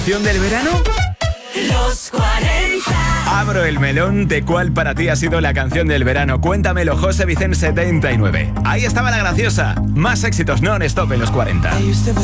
¿Canción del verano? Los 40. Abro el melón de cuál para ti ha sido la canción del verano. Cuéntamelo, José Vicente 79. Ahí estaba la graciosa. Más éxitos non-stop en los 40.